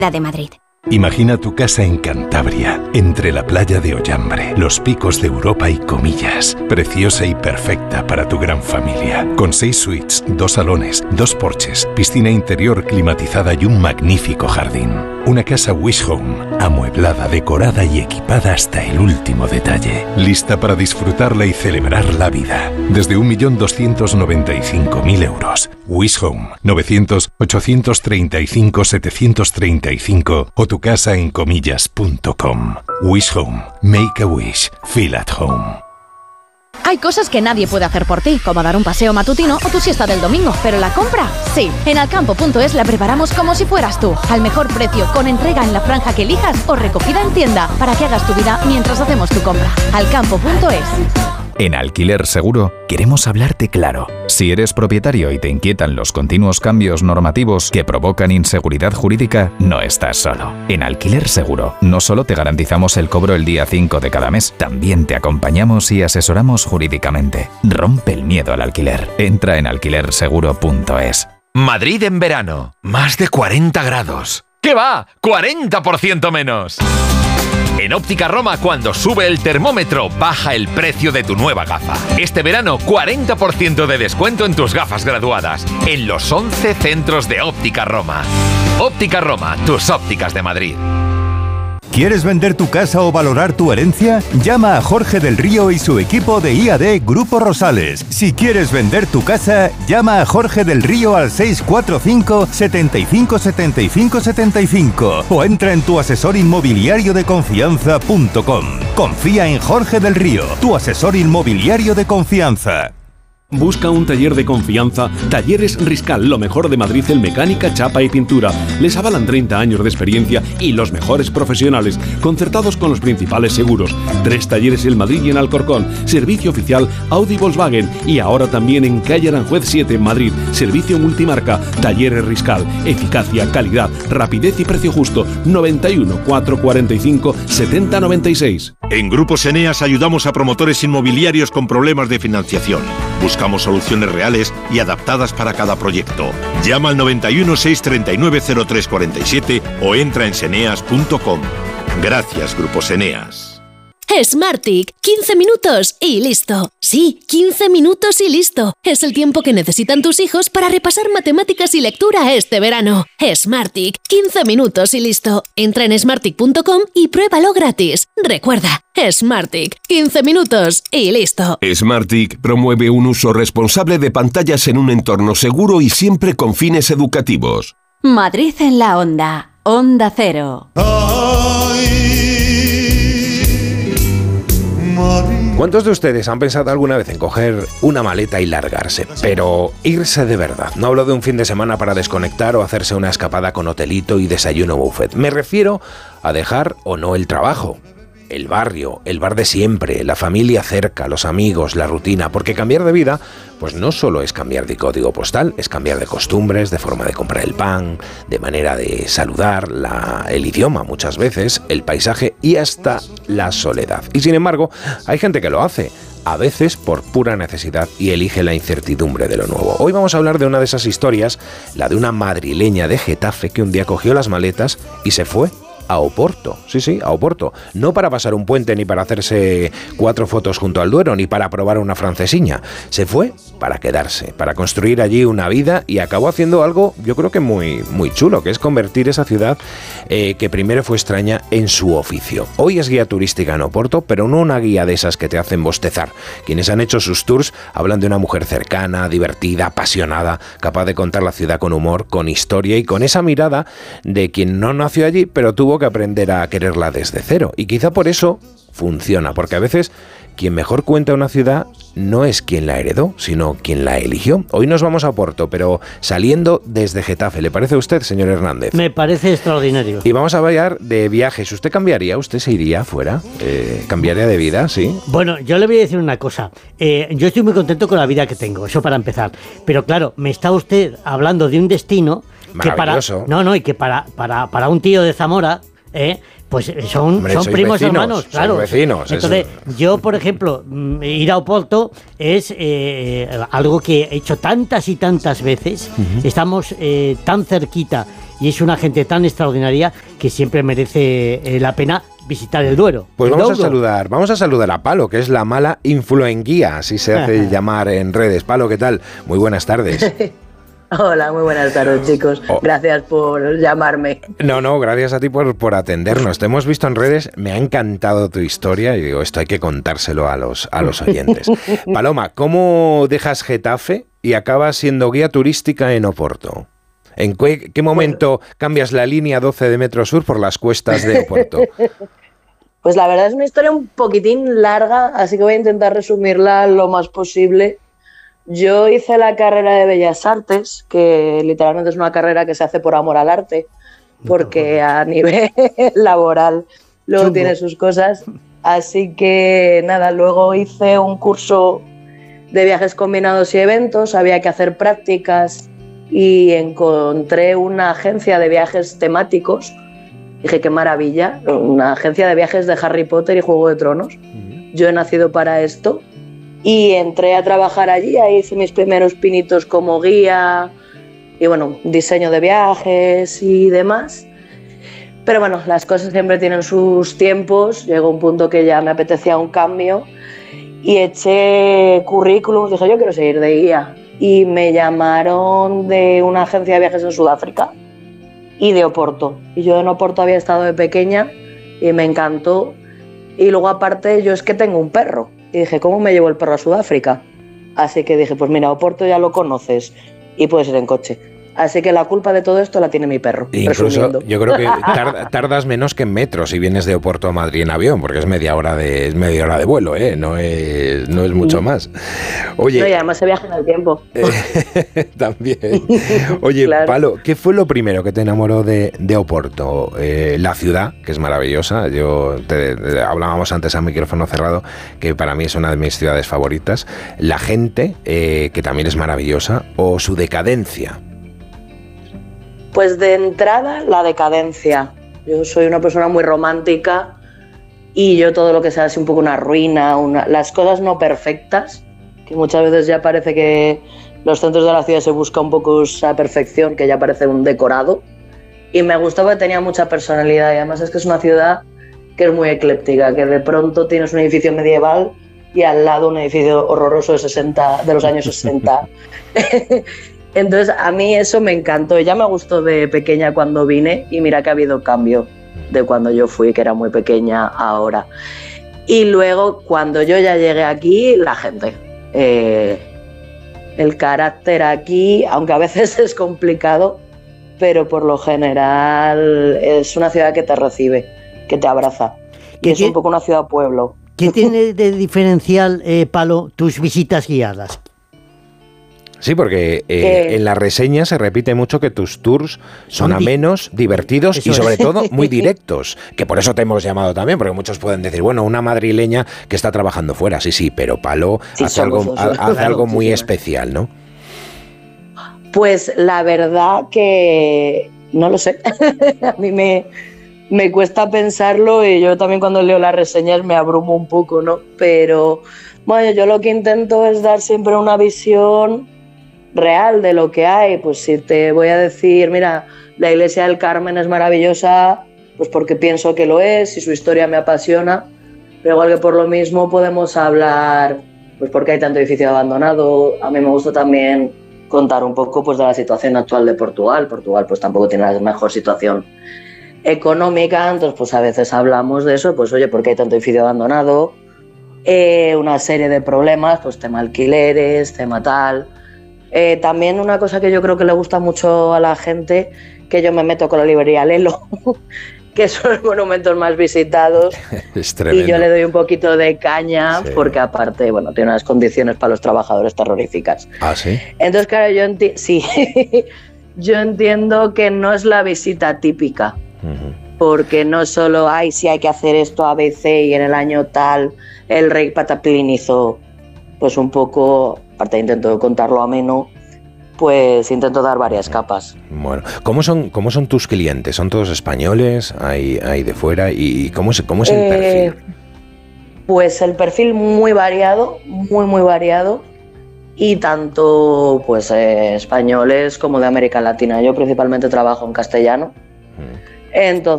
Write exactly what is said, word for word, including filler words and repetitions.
de Madrid. Imagina tu casa en Cantabria, entre la playa de Ollambre, los picos de Europa y Comillas. Preciosa y perfecta para tu gran familia. Con seis suites, dos salones, dos porches, piscina interior climatizada y un magnífico jardín. Una casa Wish Home, amueblada, decorada y equipada hasta el último detalle. Lista para disfrutarla y celebrar la vida. Desde un millón doscientos noventa y cinco mil euros. Wish Home, novecientos, ochocientos treinta y cinco, setecientos treinta y cinco o tu casa en comillas punto com. Wish Home. Make a wish. Feel at home. Hay cosas que nadie puede hacer por ti, como dar un paseo matutino o tu siesta del domingo, pero la compra, sí. En alcampo punto es la preparamos como si fueras tú, al mejor precio, con entrega en la franja que elijas o recogida en tienda, para que hagas tu vida mientras hacemos tu compra. alcampo punto es. En Alquiler Seguro queremos hablarte claro. Si eres propietario y te inquietan los continuos cambios normativos que provocan inseguridad jurídica, no estás solo. En Alquiler Seguro no solo te garantizamos el cobro el día cinco de cada mes, también te acompañamos y asesoramos jurídicamente. Rompe el miedo al alquiler. Entra en alquiler seguro punto es. Madrid en verano. Más de cuarenta grados. ¿Qué va? ¡cuarenta por ciento menos! En Óptica Roma, cuando sube el termómetro, baja el precio de tu nueva gafa. Este verano, cuarenta por ciento de descuento en tus gafas graduadas, en los once centros de Óptica Roma. Óptica Roma, tus ópticas de Madrid. ¿Quieres vender tu casa o valorar tu herencia? Llama a Jorge del Río y su equipo de I A D Grupo Rosales. Si quieres vender tu casa, llama a Jorge del Río al seis cuatro cinco, setenta y cinco, setenta y cinco, setenta y cinco o entra en tu asesor inmobiliario de confianza punto com. Confía en Jorge del Río, tu asesor inmobiliario de confianza. Busca un taller de confianza. Talleres Riscal, lo mejor de Madrid en mecánica, chapa y pintura. Les avalan treinta años de experiencia y los mejores profesionales, concertados con los principales seguros. Tres talleres en Madrid y en Alcorcón. Servicio oficial Audi Volkswagen y ahora también en calle Aranjuez siete en Madrid. Servicio multimarca. Talleres Riscal. Eficacia, calidad, rapidez y precio justo. noventa y uno, cuatrocientos cuarenta y cinco, setenta noventa y seis. En Grupos Eneas ayudamos a promotores inmobiliarios con problemas de financiación. Buscamos soluciones reales y adaptadas para cada proyecto. Llama al noventa y uno, seiscientos treinta y nueve, cero tres cuarenta y siete o entra en seneas punto com. Gracias, Grupos Eneas. Smartick, quince minutos y listo. Sí, quince minutos y listo. Es el tiempo que necesitan tus hijos para repasar matemáticas y lectura este verano. Smartick, quince minutos y listo. Entra en smartick punto com y pruébalo gratis. Recuerda, Smartick, quince minutos y listo. Smartick promueve un uso responsable de pantallas en un entorno seguro y siempre con fines educativos. Madrid en la onda. Onda Cero. ¿Cuántos de ustedes han pensado alguna vez en coger una maleta y largarse? Pero irse de verdad. No hablo de un fin de semana para desconectar o hacerse una escapada con hotelito y desayuno buffet. Me refiero a dejar o no el trabajo, el barrio, el bar de siempre, la familia cerca, los amigos, la rutina. Porque cambiar de vida, pues no solo es cambiar de código postal, es cambiar de costumbres, de forma de comprar el pan, de manera de saludar, la, el idioma muchas veces, el paisaje y hasta la soledad. Y sin embargo, hay gente que lo hace, a veces por pura necesidad, y elige la incertidumbre de lo nuevo. Hoy vamos a hablar de una de esas historias, la de una madrileña de Getafe que un día cogió las maletas y se fue a Oporto, sí, sí, a Oporto. No para pasar un puente, ni para hacerse cuatro fotos junto al Duero, ni para probar una francesiña. Se fue para quedarse, para construir allí una vida y acabó haciendo algo, yo creo que muy, muy chulo, que es convertir esa ciudad eh, que primero fue extraña en su oficio. Hoy es guía turística en Oporto, pero no una guía de esas que te hacen bostezar. Quienes han hecho sus tours hablan de una mujer cercana, divertida, apasionada, capaz de contar la ciudad con humor, con historia y con esa mirada de quien no nació allí, pero tuvo que aprender a quererla desde cero. Y quizá por eso funciona, porque a veces quien mejor cuenta una ciudad no es quien la heredó, sino quien la eligió. Hoy nos vamos a Oporto, pero saliendo desde Getafe. ¿Le parece a usted, señor Hernández? Me parece extraordinario. Y vamos a hablar de viajes. ¿Usted cambiaría? ¿Usted se iría fuera? Eh, ¿Cambiaría de vida? Sí. Bueno, yo le voy a decir una cosa. Eh, yo estoy muy contento con la vida que tengo, eso para empezar. Pero claro, me está usted hablando de un destino que para, no, no, y que para, para, para un tío de Zamora, eh, Pues son, Hombre, son primos vecinos, hermanos, claro. Sois vecinos. Entonces, eso. yo, por ejemplo, ir a Oporto es eh, algo que he hecho tantas y tantas veces. Uh-huh. Estamos eh, tan cerquita y es una gente tan extraordinaria que siempre merece eh, la pena visitar el Duero. Pues el vamos Douro. a saludar, vamos a saludar a Palo, que es la mala influenguía, así se hace llamar en redes. Palo, ¿qué tal? Muy buenas tardes. Hola, muy buenas tardes, chicos. Oh. Gracias por llamarme. No, no, gracias a ti por, por atendernos. Te hemos visto en redes, me ha encantado tu historia y digo, esto hay que contárselo a los, a los oyentes. Paloma, ¿cómo dejas Getafe y acabas siendo guía turística en Oporto? ¿En qué, qué momento bueno. cambias la línea doce de Metro Sur por las cuestas de Oporto? Pues la verdad es una historia un poquitín larga, así que voy a intentar resumirla lo más posible. Yo hice la carrera de Bellas Artes, que literalmente es una carrera que se hace por amor al arte, porque a nivel laboral luego Chungo. tiene sus cosas. Así que nada, luego hice un curso de viajes combinados y eventos, había que hacer prácticas y encontré una agencia de viajes temáticos. Dije, qué maravilla, una agencia de viajes de Harry Potter y Juego de Tronos. Uh-huh. Yo he nacido para esto. Y entré a trabajar allí, ahí hice mis primeros pinitos como guía y bueno, diseño de viajes y demás. Pero bueno, las cosas siempre tienen sus tiempos, llegó un punto que ya me apetecía un cambio y eché currículums, dije yo quiero seguir de guía. Y me llamaron de una agencia de viajes en Sudáfrica y de Oporto. Y yo en Oporto había estado de pequeña y me encantó. Y luego aparte yo es que tengo un perro. Y dije, ¿cómo me llevo el perro a Sudáfrica? Así que dije, pues mira, Oporto ya lo conoces y puedes ir en coche. Así que la culpa de todo esto la tiene mi perro. Incluso resumiendo. Yo creo que tar, tardas menos que en metro si vienes de Oporto a Madrid en avión, porque es media hora de, es media hora de vuelo, ¿eh? No es, no es mucho más. Oye, no, y además se viaja en el tiempo. Eh, también. Oye, claro. Palo, ¿qué fue lo primero que te enamoró de, de Oporto? Eh, la ciudad, que es maravillosa. Yo te, te, hablábamos antes a micrófono cerrado, que para mí es una de mis ciudades favoritas. La gente, eh, que también es maravillosa, o su decadencia. Pues de entrada, la decadencia. Yo soy una persona muy romántica y yo todo lo que sea así un poco una ruina, una, las cosas no perfectas, que muchas veces ya parece que los centros de la ciudad se busca un poco esa perfección, que ya parece un decorado. Y me gustaba que tenía mucha personalidad y además es que es una ciudad que es muy ecléptica, que de pronto tienes un edificio medieval y al lado un edificio horroroso de, sesenta, de los años sesenta. Entonces a mí eso me encantó, ya me gustó de pequeña cuando vine y mira que ha habido cambio de cuando yo fui, que era muy pequeña, ahora. Y luego cuando yo ya llegué aquí, la gente, eh, el carácter aquí, aunque a veces es complicado, pero por lo general es una ciudad que te recibe, que te abraza. Y es un poco una ciudad-pueblo. ¿Qué tiene de diferencial, eh, Palo, tus visitas guiadas? Sí, porque eh, eh, en la reseña se repite mucho que tus tours son amenos, divertidos y sobre es. todo muy directos, que por eso te hemos llamado también, porque muchos pueden decir, bueno, una madrileña que está trabajando fuera, sí, sí, pero Palo sí, hace, algo, somos, hace claro, algo muy sí, especial, ¿no? Pues la verdad que no lo sé, a mí me, me cuesta pensarlo y yo también cuando leo las reseñas me abrumo un poco, ¿no? Pero bueno, yo lo que intento es dar siempre una visión real de lo que hay. Pues si te voy a decir, mira, la iglesia del Carmen es maravillosa, pues porque pienso que lo es y su historia me apasiona, pero igual que por lo mismo podemos hablar, pues porque hay tanto edificio abandonado. A mí me gusta también contar un poco pues de la situación actual de Portugal. Portugal pues tampoco tiene la mejor situación económica, entonces pues a veces hablamos de eso, pues oye, porque hay tanto edificio abandonado, eh, una serie de problemas, pues tema alquileres, tema tal. Eh, también una cosa que yo creo que le gusta mucho a la gente, que yo me meto con la librería Lelo, que son los monumentos más visitados. Es tremendo. Y yo le doy un poquito de caña, sí. Porque aparte, bueno, tiene unas condiciones para los trabajadores terroríficas. ¿Ah, sí? Entonces, claro, yo, enti- sí. yo entiendo que no es la visita típica, uh-huh. Porque no solo, ay, sí hay que hacer esto A B C y en el año tal el rey Pataplín hizo, pues un poco, aparte intento contarlo ameno, pues intento dar varias capas. Bueno, ¿cómo son, cómo son tus clientes? ¿Son todos españoles? ¿Hay, hay de fuera? ¿Y cómo es, cómo es el Eh, perfil? Pues el perfil muy variado, muy muy variado, y tanto pues eh, españoles como de América Latina. Yo principalmente trabajo en castellano, entonces